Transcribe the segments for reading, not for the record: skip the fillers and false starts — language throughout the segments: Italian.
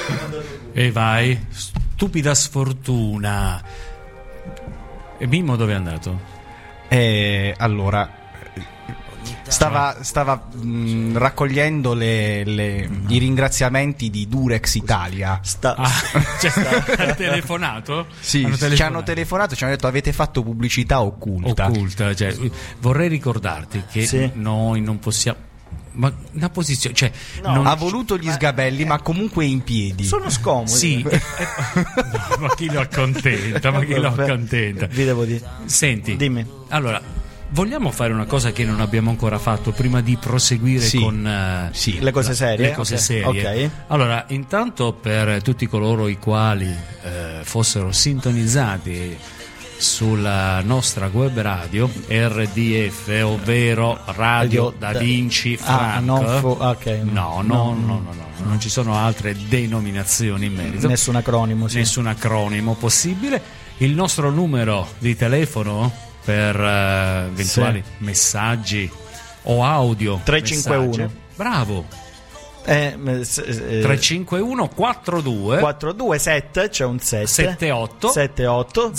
E vai, stupida sfortuna. E Mimmo dove è andato? Allora stava raccogliendo i ringraziamenti di Durex Italia. Ha telefonato? Sì, ci hanno telefonato, ci hanno detto avete fatto pubblicità occulta. Cioè, vorrei ricordarti che noi non possiamo. Ma una posizione, cioè, non ha voluto gli sgabelli, ma comunque in piedi. Sono scomodi. Sì. No, ma chi lo accontenta? Vi devo dire. Senti, dimmi. Allora, vogliamo fare una cosa che non abbiamo ancora fatto prima di proseguire con le cose serie? Le cose serie. Okay. Allora, intanto per tutti coloro i quali fossero sintonizzati sulla nostra web radio RDF, ovvero Radio Da Vinci Frank. No, non ci sono altre denominazioni in merito. Nessun acronimo. Sì. Nessun acronimo possibile. Il nostro numero di telefono per eventuali messaggi o audio 351 messaggi. Bravo. 351 42 7 c'è un 7 78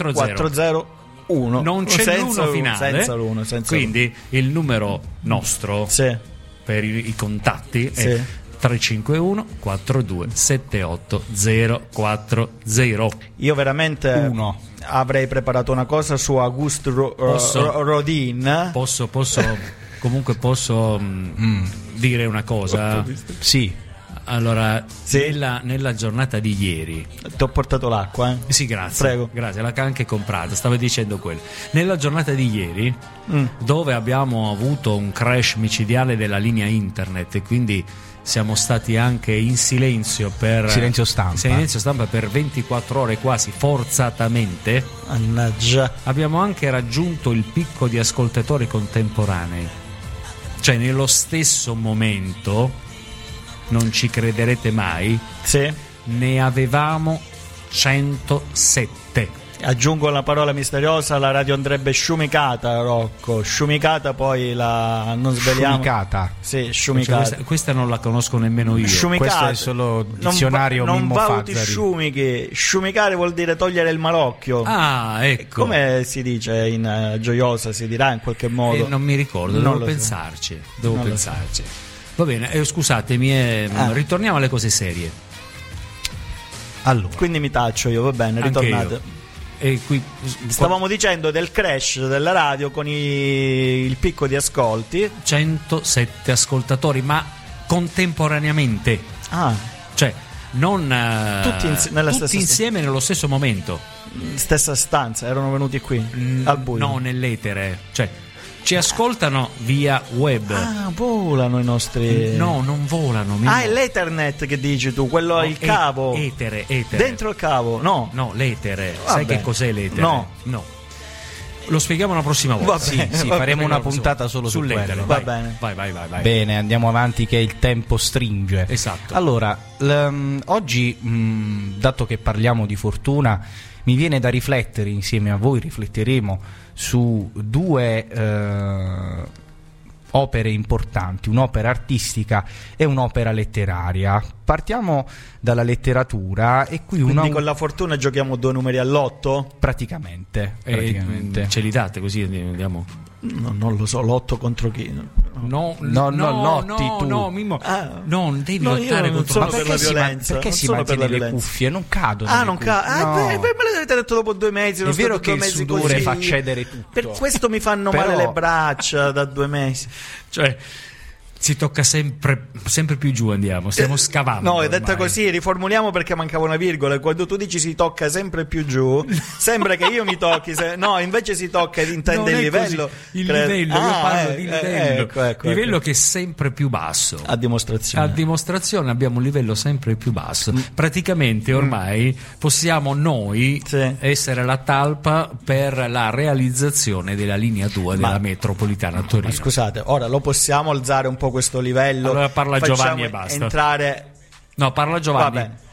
0401. Non c'è l'uno finale, senza l'uno. Quindi il numero nostro per i contatti è 351 42 78 040. Io veramente avrei preparato una cosa su Auguste Rodin. Posso dire una cosa? Sì. Allora, nella giornata di ieri ti ho portato l'acqua, Sì, grazie. Prego. Grazie, l'ha anche comprata, stavo dicendo quello. Nella giornata di ieri, dove abbiamo avuto un crash micidiale della linea internet e quindi siamo stati anche in silenzio silenzio stampa per 24 ore quasi forzatamente. Mannaggia. Abbiamo anche raggiunto il picco di ascoltatori contemporanei. Cioè, nello stesso momento, non ci crederete mai, ne avevamo 107. Aggiungo la parola misteriosa, la radio andrebbe sciumicata, Rocco. Sciumicata, poi la non sveliamo. Sciumicata. Sì, sciumicata. Cioè, questa non la conosco nemmeno io. Sciumicata. Questo è solo dizionario non valuti Fazzari. sciumichi. Sciumicare vuol dire togliere il malocchio. Ah, ecco. Come si dice in Gioiosa, si dirà in qualche modo. Non mi ricordo, devo pensarci. Va bene, scusatemi, ritorniamo alle cose serie. Allora. Quindi mi taccio io, va bene, ritornate. E qui stavamo dicendo del crash della radio con il picco di ascolti. 107 ascoltatori, ma contemporaneamente. Cioè non tutti insieme nello stesso momento. Stessa stanza, erano venuti qui al buio. No, nell'etere. Cioè ci ascoltano via web. Volano i nostri. No, non volano. È l'Ethernet che dici tu, quello il cavo. Etere. Dentro il cavo, no. No, l'etere. Vabbè. Sai che cos'è l'etere? No. Lo spieghiamo la prossima volta. Faremo una puntata solo sull'etere. Va bene. Vai. Bene, andiamo avanti che il tempo stringe. Esatto. Allora, oggi, dato che parliamo di fortuna, mi viene da riflettere insieme a voi, rifletteremo su due opere importanti, un'opera artistica e un'opera letteraria. Partiamo dalla letteratura e qui quindi con la fortuna giochiamo 2 numeri all'otto? Praticamente. Ce li date così andiamo? No, non lo so, l'otto contro chi? No, Mimmo. Non devi lottare contro la violenza. Perché si mantiene le cuffie? Non cadono. Non cadono. Me l'avete detto dopo 2 mesi. È vero che il sudore fa cedere tutto. Per questo mi fanno male le braccia da 2 mesi. Cioè, si tocca sempre più giù, andiamo, stiamo scavando. No, è detta così, riformuliamo perché mancava una virgola. Quando tu dici si tocca sempre più giù, sembra che io mi tocchi. No, invece si tocca ed intende il livello. Il livello, io parlo di livello. Ecco. Livello che è sempre più basso. A dimostrazione abbiamo un livello sempre più basso. Praticamente ormai possiamo noi essere la talpa per la realizzazione della linea 2 della metropolitana Torino. Scusate, ora lo possiamo alzare un po' questo livello? Allora parla Giovanni e basta. Entrare. No, parla Giovanni. Va bene.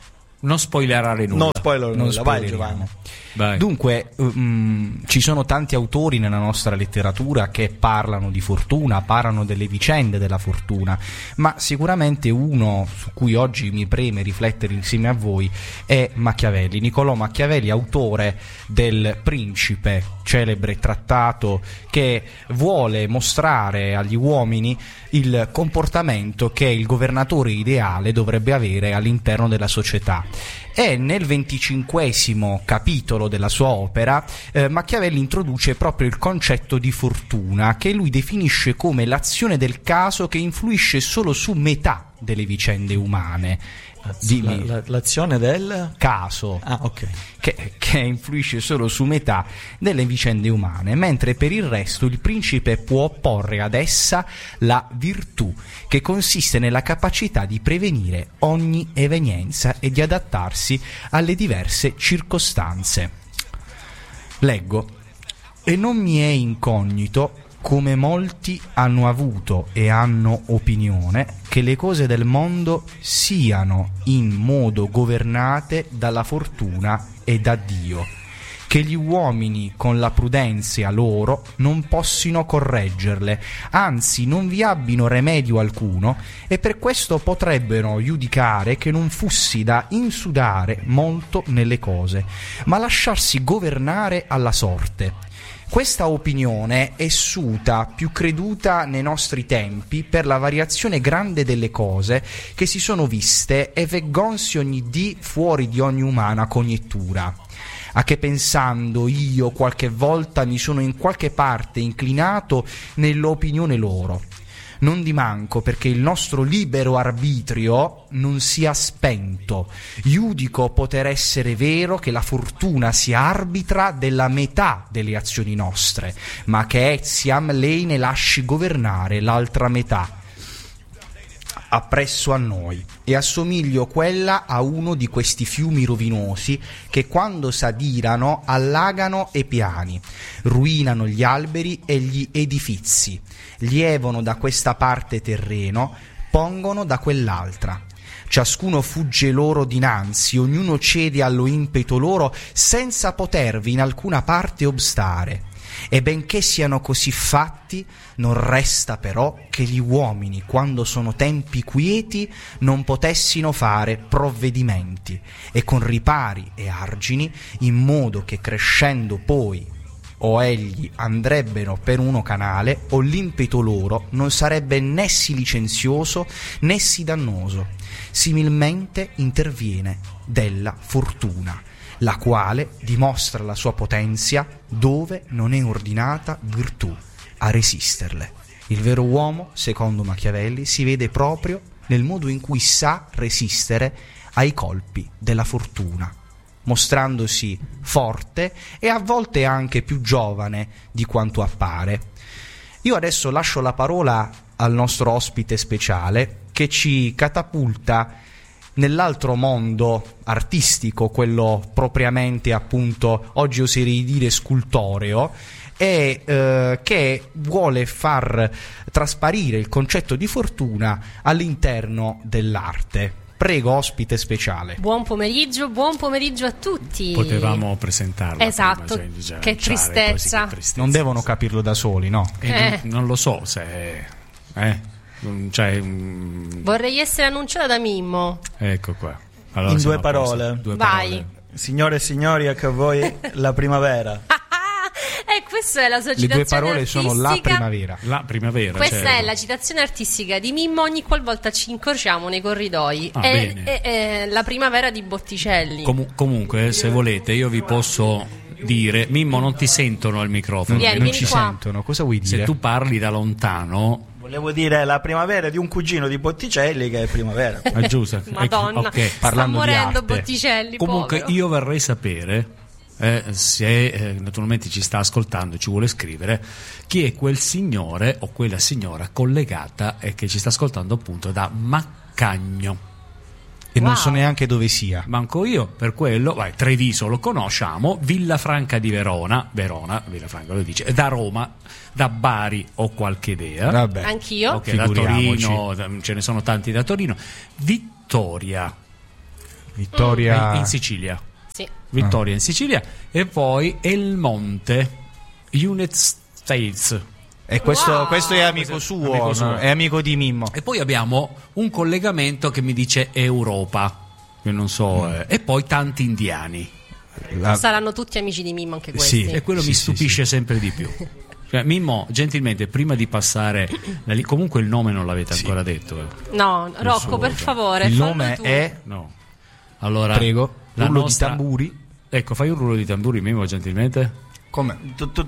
Non spoilerare nulla. Non spoiler Non nulla, vai spoileriamo. Giovanni. Vai. Dunque, ci sono tanti autori nella nostra letteratura che parlano di fortuna, parlano delle vicende della fortuna, ma sicuramente uno su cui oggi mi preme riflettere insieme a voi è Machiavelli, Niccolò Machiavelli, autore del Principe, celebre trattato che vuole mostrare agli uomini il comportamento che il governatore ideale dovrebbe avere all'interno della società. E nel 25° capitolo della sua opera Machiavelli introduce proprio il concetto di fortuna, che lui definisce come l'azione del caso che influisce solo su metà delle vicende umane. L'azione del caso, ok, che influisce solo su metà delle vicende umane, mentre per il resto il principe può opporre ad essa la virtù, che consiste nella capacità di prevenire ogni evenienza e di adattarsi alle diverse circostanze. Leggo: e non mi è incognito come molti hanno avuto e hanno opinione che le cose del mondo siano in modo governate dalla fortuna e da Dio, che gli uomini con la prudenza loro non possino correggerle, anzi non vi abbino remedio alcuno, e per questo potrebbero giudicare che non fussi da insudare molto nelle cose, ma lasciarsi governare alla sorte. Questa opinione è suta più creduta nei nostri tempi per la variazione grande delle cose che si sono viste e veggonsi ogni dì fuori di ogni umana conjettura. A che pensando io qualche volta mi sono in qualche parte inclinato nell'opinione loro. Non dimanco perché il nostro libero arbitrio non sia spento. Giudico poter essere vero che la fortuna sia arbitra della metà delle azioni nostre, ma che etiam lei ne lasci governare l'altra metà appresso a noi, e assomiglio quella a uno di questi fiumi rovinosi che quando s'adirano allagano e piani, ruinano gli alberi e gli edifizi, lievano da questa parte terreno, pongono da quell'altra. Ciascuno fugge loro dinanzi, ognuno cede allo impeto loro senza potervi in alcuna parte obstare. E benché siano così fatti, non resta però che gli uomini, quando sono tempi quieti, non potessino fare provvedimenti, e con ripari e argini, in modo che crescendo poi o egli andrebbero per uno canale, o l'impeto loro non sarebbe né sì licenzioso né sì dannoso. Similmente interviene della fortuna, la quale dimostra la sua potenzia dove non è ordinata virtù a resisterle. Il vero uomo, secondo Machiavelli, si vede proprio nel modo in cui sa resistere ai colpi della fortuna, mostrandosi forte e a volte anche più giovane di quanto appare. Io adesso lascio la parola al nostro ospite speciale che ci catapulta nell'altro mondo artistico, quello propriamente appunto oggi oserei dire scultoreo, e che vuole far trasparire il concetto di fortuna all'interno dell'arte. Prego, ospite speciale. Buon pomeriggio a tutti. Potevamo presentarla. Esatto, prima, che tristezza. Non devono capirlo da soli, no? Non lo so se... Vorrei essere annunciata da Mimmo. Ecco qua. Allora, in due parole. Vai. Signore e signori, ecco a voi la primavera. E questa è la sua Le citazione due parole artistica. sono la primavera. La primavera. Questa certo. è la citazione artistica di Mimmo ogni qualvolta ci incrociamo nei corridoi. È la primavera di Botticelli. Comunque, se volete, io vi posso dire, Mimmo, non ti sentono al microfono. Vieni ci qua. sentono. Cosa vuoi dire? Se tu parli da lontano... Volevo dire la primavera di un cugino di Botticelli che è primavera. È giusto. Madonna, Ok. sta parlando di morendo arte. Botticelli. Comunque povero. io vorrei sapere, se naturalmente ci sta ascoltando, ci vuole scrivere, chi è quel signore o quella signora collegata e che ci sta ascoltando appunto da Maccagno. E non Wow. so neanche dove sia. Manco io, per quello, Treviso lo conosciamo, Villafranca di Verona, Villafranca lo dice, da Roma, da Bari ho qualche idea. Vabbè. Anch'io. Ok, da Figuriamoci. Torino, ce ne sono tanti da Torino. Vittoria. Vittoria in Sicilia. Sì. Vittoria in Sicilia. E poi El Monte, United States. E questo è amico suo, no? È amico di Mimmo. E poi abbiamo un collegamento che mi dice Europa, io non so, e poi tanti indiani. Saranno tutti amici di Mimmo anche questi. Sì, e quello mi stupisce sempre di più. Cioè, Mimmo, gentilmente, prima di passare comunque il nome non l'avete ancora detto. No, Rocco, per favore. Il nome tu. è... No. Allora, prego, rullo di tamburi. Ecco, fai un rullo di tamburi, Mimmo, gentilmente. Come?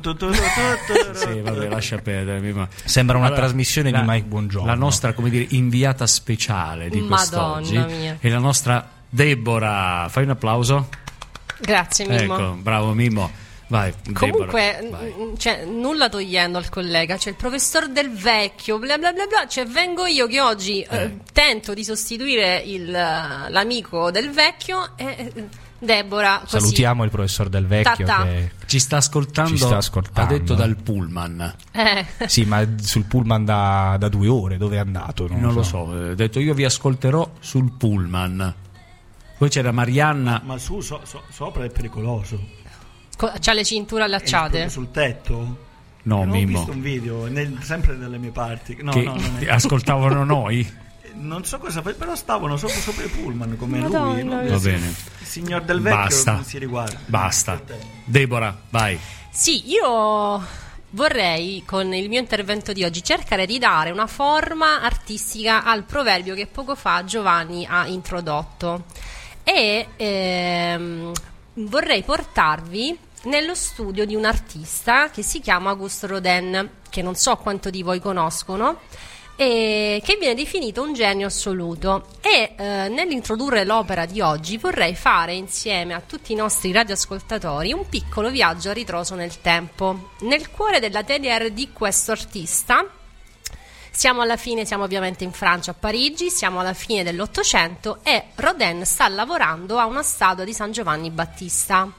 Sì, vabbè, lascia perdere, Mimmo. Sembra una trasmissione di Mike Buongiorno. La nostra, come dire, inviata speciale di quest'oggi. Madonna mia. È la nostra Deborah. Fai un applauso. Grazie, Mimmo. Ecco, bravo Mimmo. Vai, comunque Deborah, vai. Cioè, nulla togliendo al collega, cioè il professor Del Vecchio, bla bla bla bla, cioè vengo io che oggi tento di sostituire l'amico Del Vecchio e Deborah così. Salutiamo il professor Del Vecchio che ci sta ascoltando, ha detto dal pullman. Sì, ma sul pullman da 2 ore, dove è andato? Non lo so, ha detto io vi ascolterò sul pullman. Poi c'era Marianna. Ma su sopra è pericoloso. C'ha le cinture allacciate sul tetto? No, Mimmo. Ho visto un video sempre dalle mie parti. No, ascoltavano noi. Non so cosa fai, però stavano sopra i pullman come Madonna, lui. No? Va bene. Il signor Del Vecchio Basta. non si riguarda. Basta. Deborah, vai. Sì, io vorrei con il mio intervento di oggi cercare di dare una forma artistica al proverbio che poco fa Giovanni ha introdotto e vorrei portarvi nello studio di un artista che si chiama Auguste Rodin, che non so quanto di voi conoscono, e che viene definito un genio assoluto. E nell'introdurre l'opera di oggi vorrei fare insieme a tutti i nostri radioascoltatori un piccolo viaggio a ritroso nel tempo, nel cuore dell'atelier di questo artista. Siamo ovviamente in Francia, a Parigi, siamo alla fine dell'Ottocento e Rodin sta lavorando a una statua di San Giovanni Battista.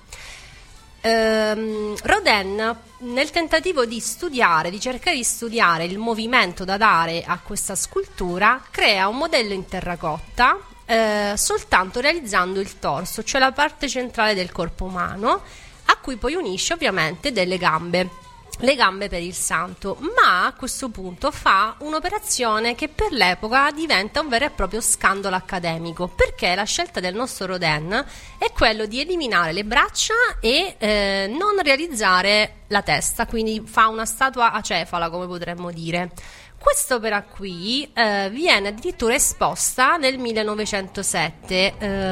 Rodin, nel tentativo di cercare di studiare il movimento da dare a questa scultura, crea un modello in terracotta soltanto realizzando il torso, cioè la parte centrale del corpo umano, a cui poi unisce ovviamente delle gambe. Le gambe per il santo, ma a questo punto fa un'operazione che per l'epoca diventa un vero e proprio scandalo accademico, perché la scelta del nostro Rodin è quello di eliminare le braccia e non realizzare la testa, quindi fa una statua acefala, come potremmo dire. Quest'opera qui viene addirittura esposta nel 1907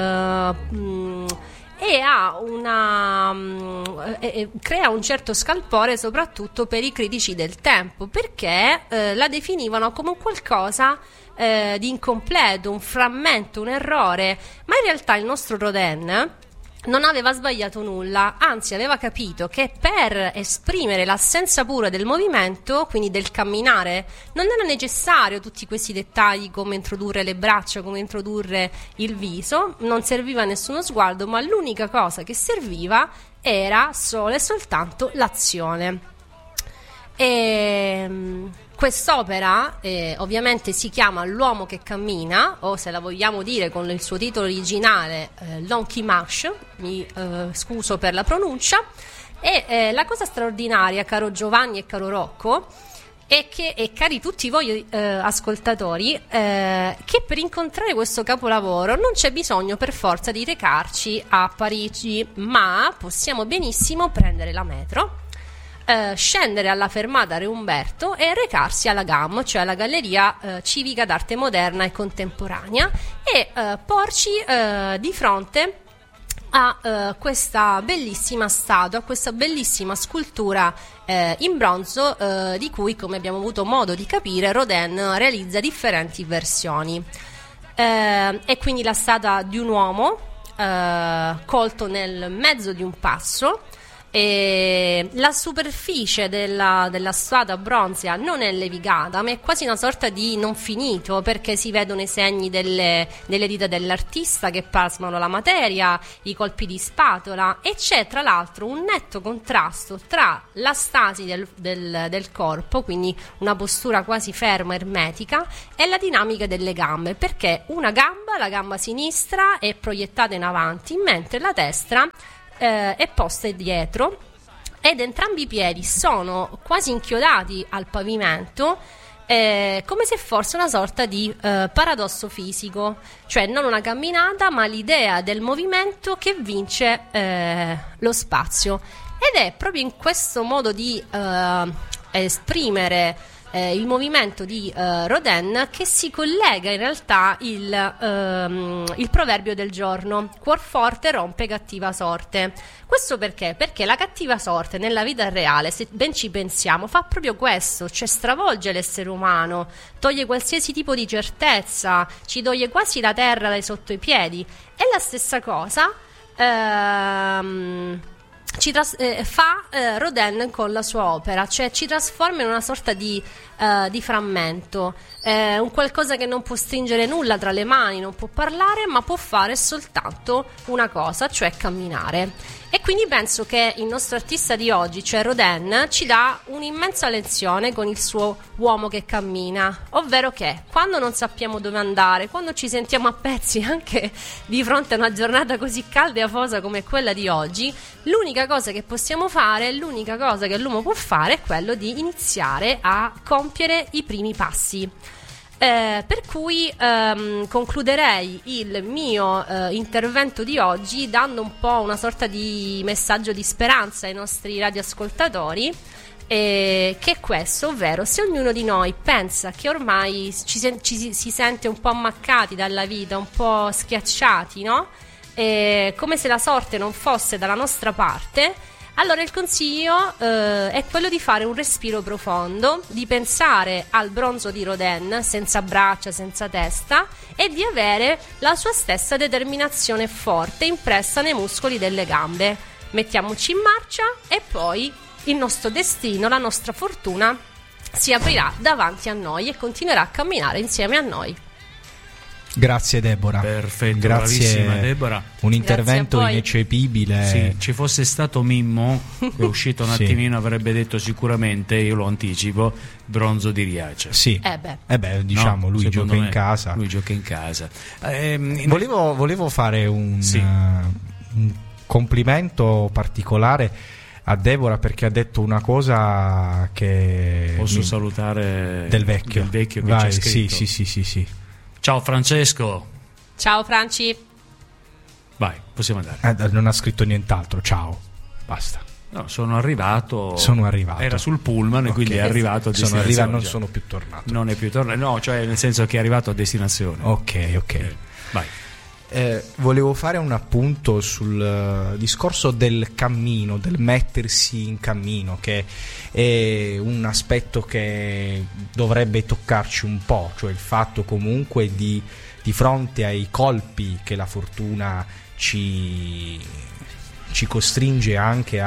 e crea un certo scalpore soprattutto per i critici del tempo, perché la definivano come un qualcosa di incompleto, un frammento, un errore, ma in realtà il nostro Rodin non aveva sbagliato nulla, anzi aveva capito che per esprimere l'essenza pura del movimento, quindi del camminare, non era necessario tutti questi dettagli come introdurre le braccia, come introdurre il viso, non serviva nessuno sguardo, ma l'unica cosa che serviva era solo e soltanto l'azione. Quest'opera ovviamente si chiama L'uomo che cammina, o se la vogliamo dire con il suo titolo originale L'homme qui marche, mi scuso per la pronuncia, e la cosa straordinaria, caro Giovanni e caro Rocco, è che, e cari tutti voi ascoltatori, che per incontrare questo capolavoro non c'è bisogno per forza di recarci a Parigi, ma possiamo benissimo prendere la metro, scendere alla fermata Re Umberto e recarsi alla GAM, cioè alla Galleria Civica d'Arte Moderna e Contemporanea, e porci di fronte a questa bellissima statua, questa bellissima scultura in bronzo di cui, come abbiamo avuto modo di capire, Rodin realizza differenti versioni. È quindi la statua di un uomo colto nel mezzo di un passo, E la superficie della strada bronzea non è levigata, ma è quasi una sorta di non finito, perché si vedono i segni delle dita dell'artista che plasmano la materia, i colpi di spatola, e c'è tra l'altro un netto contrasto tra la stasi del corpo, quindi una postura quasi ferma, ermetica, e la dinamica delle gambe, perché una gamba, la gamba sinistra, è proiettata in avanti, mentre la destra è posta dietro, ed entrambi i piedi sono quasi inchiodati al pavimento, come se fosse una sorta di paradosso fisico, cioè non una camminata ma l'idea del movimento che vince lo spazio. Ed è proprio in questo modo di esprimere il movimento di Rodin che si collega in realtà il proverbio del giorno: cuor forte rompe cattiva sorte. Questo perché? Perché la cattiva sorte nella vita reale, se ben ci pensiamo, fa proprio questo, cioè stravolge l'essere umano, toglie qualsiasi tipo di certezza, ci toglie quasi la terra dai sotto i piedi. E la stessa cosa fa Rodin con la sua opera, cioè ci trasforma in una sorta di frammento, un qualcosa che non può stringere nulla tra le mani, non può parlare, ma può fare soltanto una cosa, cioè camminare. E quindi penso che il nostro artista di oggi, cioè Rodin, ci dà un'immensa lezione con il suo Uomo che cammina, ovvero che quando non sappiamo dove andare, quando ci sentiamo a pezzi anche di fronte a una giornata così calda e afosa come quella di oggi, l'unica cosa che possiamo fare, l'unica cosa che l'uomo può fare è quello di iniziare a compiere i primi passi. Per cui concluderei il mio intervento di oggi dando un po' una sorta di messaggio di speranza ai nostri radioascoltatori, che è questo, ovvero se ognuno di noi pensa che ormai si sente un po' ammaccati dalla vita, un po' schiacciati, no? Come se la sorte non fosse dalla nostra parte, allora il consiglio è quello di fare un respiro profondo, di pensare al bronzo di Rodin senza braccia, senza testa, e di avere la sua stessa determinazione forte impressa nei muscoli delle gambe. Mettiamoci in marcia e poi il nostro destino, la nostra fortuna si aprirà davanti a noi e continuerà a camminare insieme a noi. Grazie Deborah. Perfetto, grazie, bravissima Deborah. Un intervento ineccepibile. Sì, ci fosse stato Mimmo, che è uscito un attimino, avrebbe detto sicuramente, io lo anticipo, bronzo di Riace. Sì. Diciamo, no, lui gioca in casa. Lui gioca in casa. Volevo fare un complimento particolare a Deborah, perché ha detto una cosa che... Posso salutare del vecchio che Vai, c'è scritto? Sì. Ciao Francesco. Ciao Franci. Vai, possiamo andare. Non ha scritto nient'altro, ciao, basta. No, sono arrivato. Era sul pullman, e quindi è arrivato a destinazione. Non sono più tornato. Non è più tornato, no, cioè nel senso che è arrivato a destinazione. Ok. Vai. Volevo fare un appunto sul discorso del cammino, del mettersi in cammino, che è un aspetto che dovrebbe toccarci un po', cioè il fatto comunque di fronte ai colpi che la fortuna ci costringe anche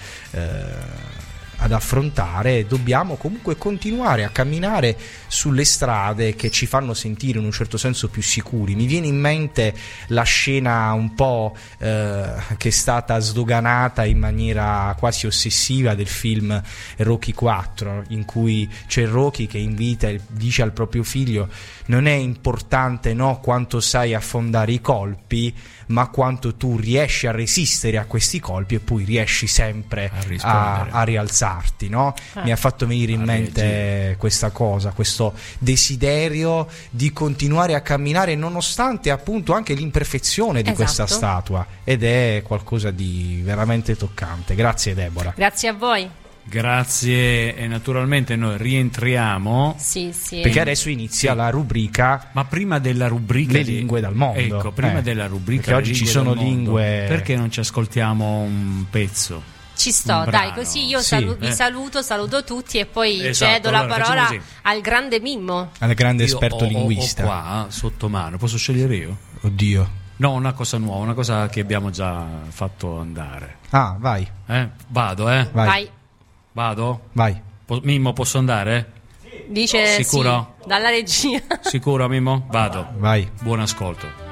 ad affrontare, dobbiamo comunque continuare a camminare sulle strade che ci fanno sentire in un certo senso più sicuri. Mi viene in mente la scena un po' che è stata sdoganata in maniera quasi ossessiva del film Rocky 4, in cui c'è Rocky che invita e dice al proprio figlio: non è importante quanto sai affondare i colpi, ma quanto tu riesci a resistere a questi colpi e poi riesci sempre a rialzarti, no? Mi ha fatto venire in mente questa cosa, questo desiderio di continuare a camminare nonostante appunto anche l'imperfezione di questa statua, ed è qualcosa di veramente toccante. Grazie Deborah. Grazie a voi. Grazie, e naturalmente noi rientriamo. Sì. Perché adesso inizia la rubrica. Ma prima della rubrica le lingue dal mondo. Ecco, prima della rubrica. Perché oggi ci sono lingue. Perché non ci ascoltiamo un pezzo? Ci sto, dai, così io vi saluto tutti e poi cedo la parola al grande Mimmo. Al grande esperto linguista. Ho qua sotto mano, posso scegliere io? Oddio. No, una cosa nuova, una cosa che abbiamo già fatto andare. Ah, vai. Vado, Vai. Vado? Vai. Mimmo, posso andare? Dice Sicuro? sì, dalla regia. Sicuro, Mimmo? Vado. Vai. Buon ascolto.